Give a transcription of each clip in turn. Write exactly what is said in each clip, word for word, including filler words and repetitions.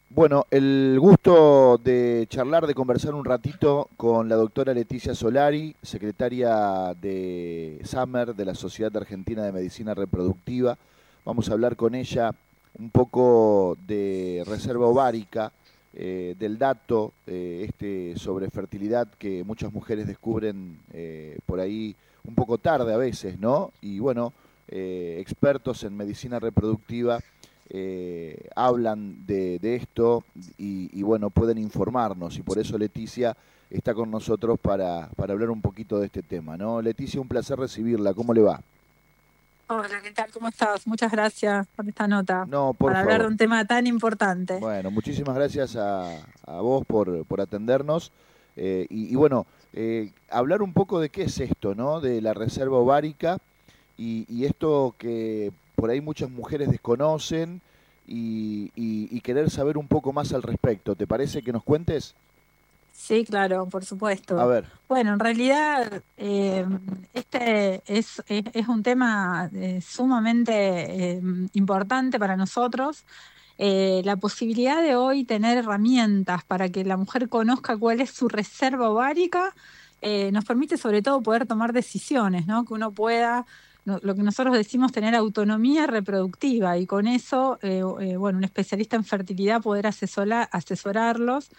Bueno, el gusto de charlar, de conversar un ratito con la doctora Leticia Solari, secretaria de SAMER, de la Sociedad Argentina de Medicina Reproductiva. Vamos a hablar con ella un poco de reserva ovárica, eh, del dato eh, este sobre fertilidad que muchas mujeres descubren eh, por ahí un poco tarde a veces, ¿no? Y bueno, eh, expertos en medicina reproductiva eh, hablan de, de esto y, y, bueno, pueden informarnos y por eso Leticia está con nosotros para, para hablar un poquito de este tema, ¿no? Leticia, un placer recibirla, ¿cómo le va? Hola, ¿qué tal? ¿Cómo estás? Muchas gracias por esta nota, No, por para hablar de favor. un tema tan importante. Bueno, muchísimas gracias a, a vos por, por atendernos eh, y, y, bueno, eh, hablar un poco de qué es esto, ¿no? De la reserva ovárica y, y esto que por ahí muchas mujeres desconocen y, y- y querer saber un poco más al respecto. ¿Te parece que nos cuentes? Sí, claro, por A supuesto. ver, Bueno, en realidad eh, este es, es- es un tema eh, sumamente eh, importante para nosotros. Eh, la posibilidad de hoy tener herramientas para que la mujer conozca cuál es su reserva ovárica eh, nos permite sobre todo poder tomar decisiones, ¿no? Que uno pueda, no- lo que nosotros decimos, tener autonomía reproductiva y con eso, eh, eh, bueno, un especialista en fertilidad poder asesora- asesorarlos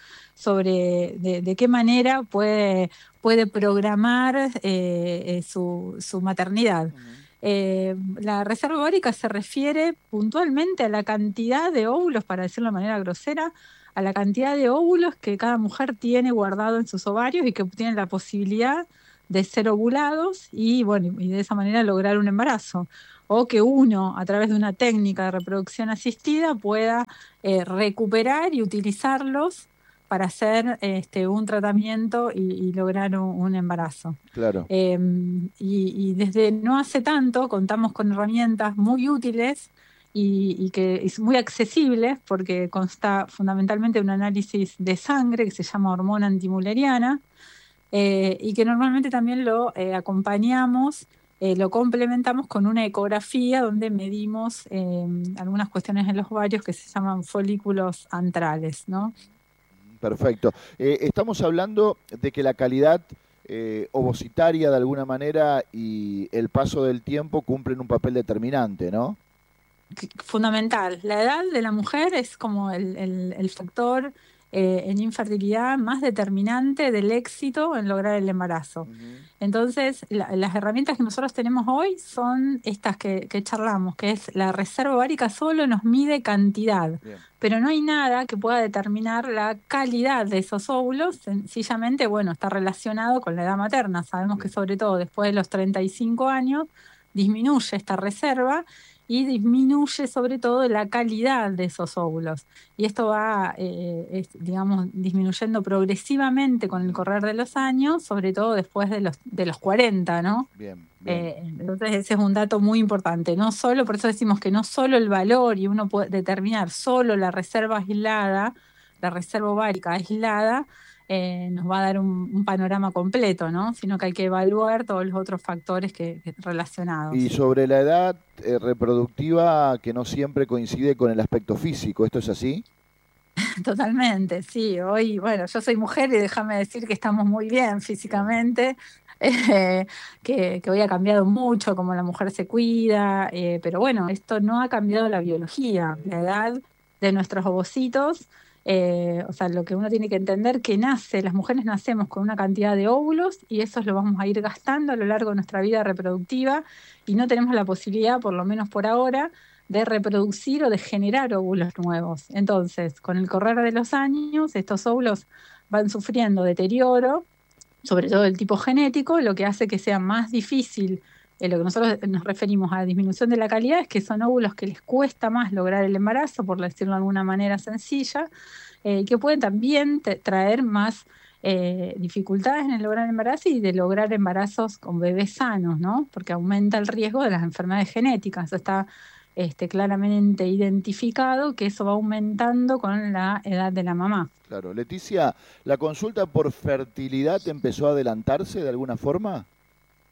sobre de, de qué manera puede, puede programar eh, eh, su, su maternidad. ujú, Eh, la reserva ovárica se refiere puntualmente a la cantidad de óvulos, para decirlo de manera grosera, a la cantidad de óvulos que cada mujer tiene guardado en sus ovarios y que tienen la posibilidad de ser ovulados y, bueno, y de esa manera lograr un embarazo. O que uno, a través de una técnica de reproducción asistida, pueda eh, recuperar y utilizarlos para hacer este, un tratamiento y, y lograr un, un embarazo. claro. Eh, y, y desde no hace tanto contamos con herramientas muy útiles y, y que es muy accesibles porque consta fundamentalmente de un análisis de sangre que se llama hormona antimuleriana eh, y que normalmente también lo eh, acompañamos, eh, lo complementamos con una ecografía donde medimos eh, algunas cuestiones en los ovarios que se llaman folículos antrales, ¿no? Perfecto. Eh, estamos hablando de que la calidad eh, ovocitaria de alguna manera y el paso del tiempo cumplen un papel determinante, ¿no? que- Fundamental. La edad de la mujer es como el, el- el factor eh, en infertilidad más determinante del éxito en lograr el embarazo. Ujú, Entonces, la- las herramientas que nosotros tenemos hoy son estas que, que charlamos, que es la reserva ovárica solo nos mide cantidad, bien. pero no hay nada que pueda determinar la calidad de esos óvulos. Sencillamente, bueno, está relacionado con la edad materna. Sabemos que Bien. sobre todo después de los treinta y cinco años disminuye esta reserva y disminuye sobre todo la calidad de esos óvulos. Y esto va, eh, es, digamos, disminuyendo progresivamente con el Ujú, correr de los años, sobre todo después de los, de los cuarenta, ¿no? bien, bien. Eh, entonces ese es un dato muy importante. No solo, por eso decimos que no solo el valor y uno puede determinar solo la reserva aislada, la reserva ovárica aislada, eh, nos va a dar un, un panorama completo, ¿no? Sino que hay que evaluar todos los otros factores que, que Y relacionados. sobre la edad eh, reproductiva que no siempre coincide con el aspecto físico, ¿esto es así? Totalmente, sí. Hoy, bueno, yo soy mujer y déjame decir que estamos muy bien Bien, físicamente, eh, que, que hoy ha cambiado mucho cómo la mujer se cuida, eh, pero bueno, esto no ha cambiado la biología, la edad de nuestros ovocitos. Eh, o sea, lo que uno tiene que entender que nace, las mujeres nacemos con una cantidad de óvulos y esos los vamos a ir gastando a lo largo de nuestra vida reproductiva y no tenemos la posibilidad, por lo menos por ahora, de reproducir o de generar óvulos nuevos. Entonces, con el correr de los años, estos óvulos van sufriendo deterioro, sobre todo del tipo genético, lo que hace que sea más difícil, eh, lo que nosotros nos referimos a la disminución de la calidad, es que son óvulos que les cuesta más lograr el embarazo, por decirlo de alguna manera sencilla, eh, que pueden también te- traer más eh, dificultades en el lograr el embarazo y de lograr embarazos con bebés sanos, ¿no? Porque aumenta el riesgo de las enfermedades genéticas. Eso está este, claramente identificado que eso va aumentando con la edad de la mamá. claro. Leticia, ¿la consulta por fertilidad empezó a adelantarse de alguna forma?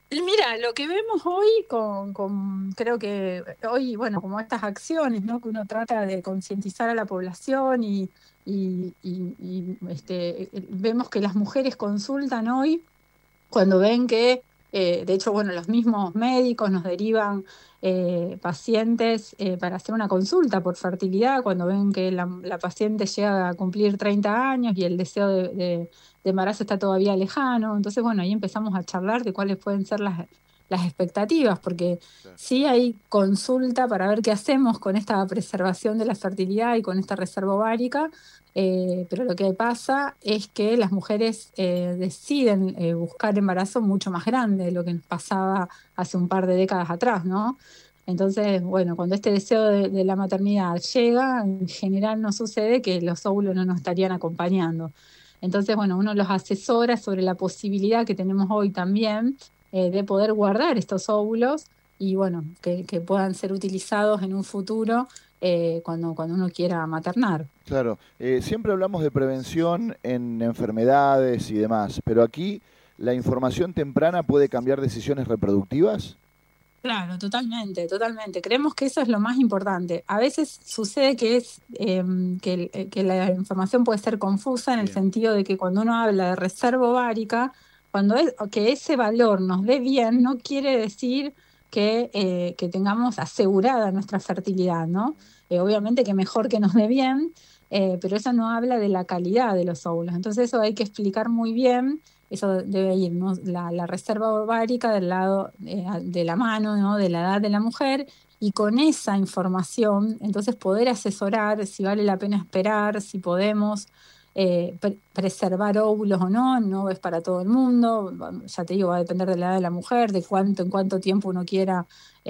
Y mira, lo que vemos hoy con, con, creo que hoy, bueno, como estas acciones, ¿no? Que uno trata de concientizar a la población y, y, y- y, este, vemos que las mujeres consultan hoy cuando ven que, eh, de hecho, bueno, los mismos médicos nos derivan eh, pacientes eh, para hacer una consulta por fertilidad, cuando ven que la, la paciente llega a cumplir treinta años y el deseo de, de- de embarazo está todavía lejano. Entonces, bueno, ahí empezamos a charlar de cuáles pueden ser las, las expectativas, porque Claro. sí hay consulta para ver qué hacemos con esta preservación de la fertilidad y con esta reserva ovárica. Eh, pero lo que pasa es que las mujeres eh, deciden eh, buscar embarazo mucho más grande de lo que nos pasaba hace un par de décadas atrás, ¿no? Entonces, bueno, cuando este deseo de, de la maternidad llega, en general no sucede que los óvulos no nos estarían acompañando. Entonces, bueno, uno los asesora sobre la posibilidad que tenemos hoy también eh, de poder guardar estos óvulos y, bueno, que, que puedan ser utilizados en un futuro eh, cuando, cuando uno quiera maternar. Claro, eh, siempre hablamos de prevención en enfermedades y demás, pero aquí la información temprana puede cambiar decisiones reproductivas. Claro, totalmente, totalmente. Creemos que eso es lo más importante. A veces sucede que es em, que, el- eh, que la información puede ser confusa en el Bien. sentido de que cuando uno habla de reserva ovárica, cuando es, o que ese valor nos dé bien, no quiere decir que, eh, que tengamos asegurada nuestra fertilidad, ¿no? Eh, obviamente que mejor que nos dé bien, eh, pero eso no habla de la calidad de los óvulos. Entonces eso hay que explicar muy bien. Eso debe ir, ¿no? La, la reserva ovárica del lado eh, de la mano, ¿no? De la edad de la mujer, y con esa información, entonces poder asesorar si vale la pena esperar, si podemos eh, pre- preservar óvulos o no, no es para todo el mundo, va- ya te digo, va a depender de la edad de la mujer, de cuánto, en cuánto tiempo uno quiera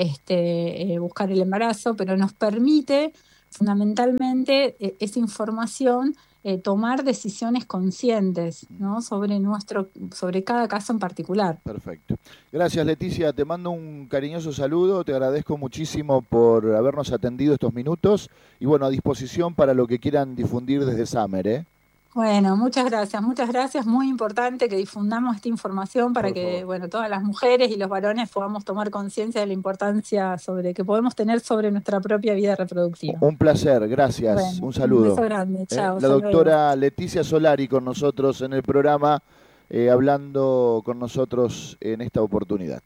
este, eh, buscar el embarazo, pero nos permite fundamentalmente eh, esa información eh, tomar decisiones conscientes, ¿no? Sobre nuestro, sobre cada caso en particular. Perfecto. Gracias, Leticia. Te mando un cariñoso saludo. Te agradezco muchísimo por habernos atendido estos minutos. Y bueno, a disposición para lo que quieran difundir desde Summer, ¿eh? Bueno, muchas gracias, muchas gracias. Muy importante que difundamos esta información para Por que, favor. bueno, todas las mujeres y los varones podamos tomar conciencia de la importancia sobre que podemos tener sobre nuestra propia vida reproductiva. Un placer, gracias. Bueno, Un un beso saludo. grande, ¿Eh? chao, La hasta luego. doctora Leticia Solari con nosotros en el programa, eh, hablando con nosotros en esta oportunidad.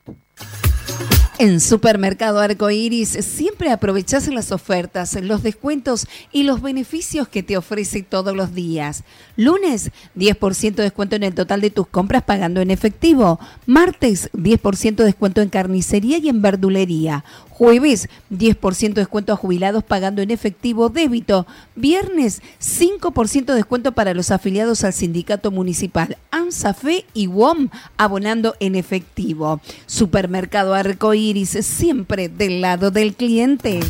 En Supermercado Arcoiris siempre aprovechás las ofertas, los descuentos y los beneficios que te ofrece todos los días. Lunes, diez por ciento de descuento en el total de tus compras pagando en efectivo. Martes, diez por ciento de descuento en carnicería y en verdulería. Jueves, diez por ciento de descuento a jubilados pagando en efectivo débito. Viernes, cinco por ciento de descuento para los afiliados al sindicato municipal ANSAFE y W O M abonando en efectivo. Supermercado Arcoiris, siempre del lado del cliente.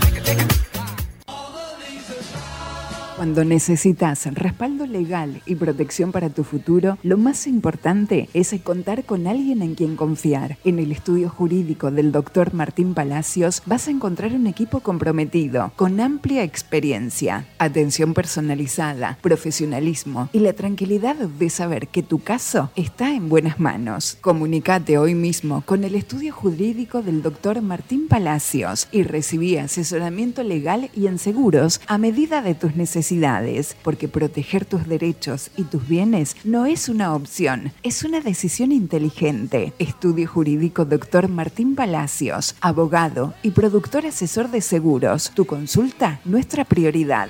Cuando necesitas respaldo legal y protección para tu futuro, lo más importante es contar con alguien en quien confiar. En el estudio jurídico del doctor Martín Palacios vas a encontrar un equipo comprometido, con amplia experiencia, atención personalizada, profesionalismo y la tranquilidad de saber que tu caso está en buenas manos. Comunicate hoy mismo con el estudio jurídico del doctor Martín Palacios y recibí asesoramiento legal y en seguros a medida de tus necesidades. Porque proteger tus derechos y tus bienes no es una opción, es una decisión inteligente. Estudio Jurídico doctor Martín Palacios, abogado y productor asesor de seguros. Tu consulta, nuestra prioridad.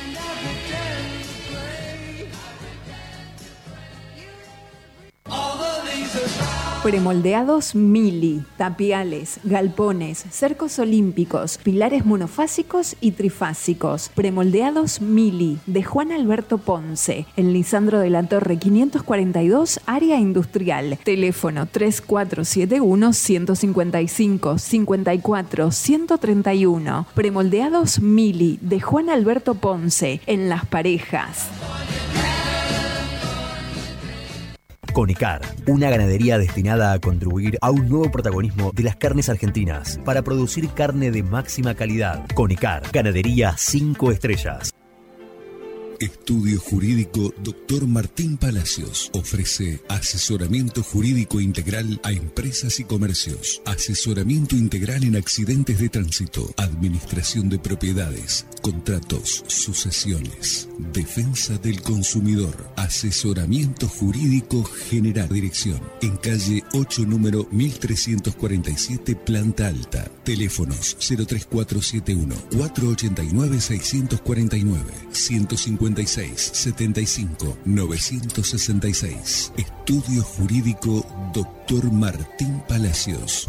Premoldeados Mili, tapiales, galpones, cercos olímpicos, pilares monofásicos y trifásicos. Premoldeados Mili, de Juan Alberto Ponce, en Lisandro de la Torre quinientos cuarenta y dos, área industrial. Teléfono tres cuatro siete uno, uno cinco cinco, cinco cuatro, uno tres uno. Premoldeados Mili, de Juan Alberto Ponce, en Las Parejas. Conicar, una ganadería destinada a contribuir a un nuevo protagonismo de las carnes argentinas para producir carne de máxima calidad. Conicar, ganadería cinco estrellas. Estudio Jurídico doctor Martín Palacios. Ofrece asesoramiento jurídico integral a empresas y comercios. Asesoramiento integral en accidentes de tránsito. Administración de propiedades. Contratos. Sucesiones. Defensa del consumidor. Asesoramiento jurídico general. Dirección. En calle ocho, número mil trescientos cuarenta y siete, planta alta. Teléfonos cero tres cuatro siete uno, cuatro ocho nueve, seis cuatro nueve, ciento cincuenta y seis, setenta y cinco, novecientos sesenta y seis. Estudio Jurídico doctor Martín Palacios.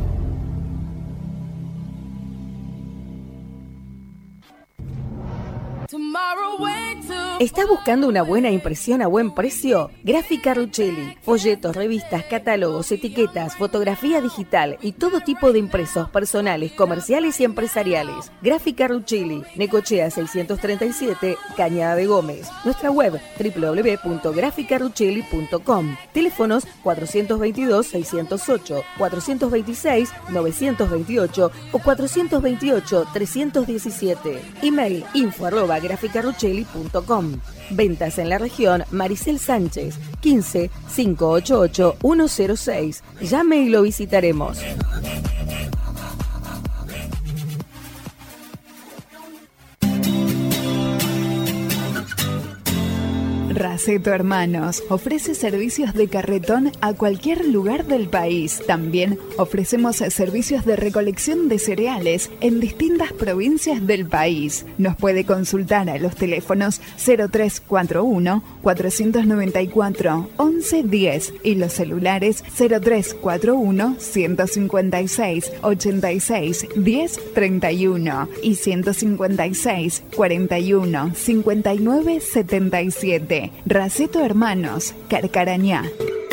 ¿Estás buscando una buena impresión a buen precio? Gráfica Ruchelli. Folletos, revistas, catálogos, etiquetas, fotografía digital y todo tipo de impresos personales, comerciales y empresariales. Gráfica Ruchelli. Necochea seiscientos treinta y siete, Cañada de Gómez. Nuestra web doble u doble u doble u punto gráfica ruchelli punto com. Teléfonos cuatrocientos veintidós, seiscientos ocho, cuatrocientos veintiséis, novecientos veintiocho o cuatrocientos veintiocho, trescientos diecisiete. Email info arroba gráfica ruchelli punto com. Ventas en la región Maricel Sánchez, quince, cinco ocho ocho, uno cero seis. Llame y lo visitaremos. Raceto Hermanos ofrece servicios de carretón a cualquier lugar del país. También ofrecemos servicios de recolección de cereales en distintas provincias del país. Nos puede consultar a los teléfonos cero tres cuatro uno, cuatro nueve cuatro, once diez y los celulares cero tres cuatro uno, ciento cincuenta y seis, ochenta y seis, diez treinta y uno y ciento cincuenta y seis, cuarenta y uno, cincuenta y nueve, setenta y siete. Raceto Hermanos, Carcarañá.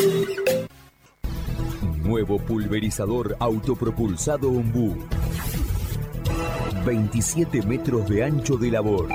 Nuevo pulverizador autopropulsado Ombú. veintisiete metros de ancho de labor.